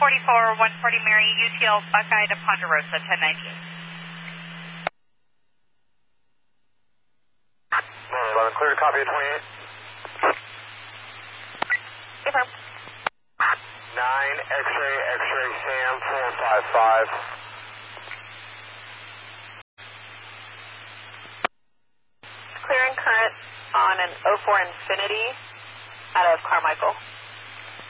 140 Mary, UTL Buckeye to Ponderosa, 1098. 11, clear to copy at 28. Confirm. 9, X-ray, X-ray, Sam, 455. Clear and current on an 04 Infinity out of Carmichael.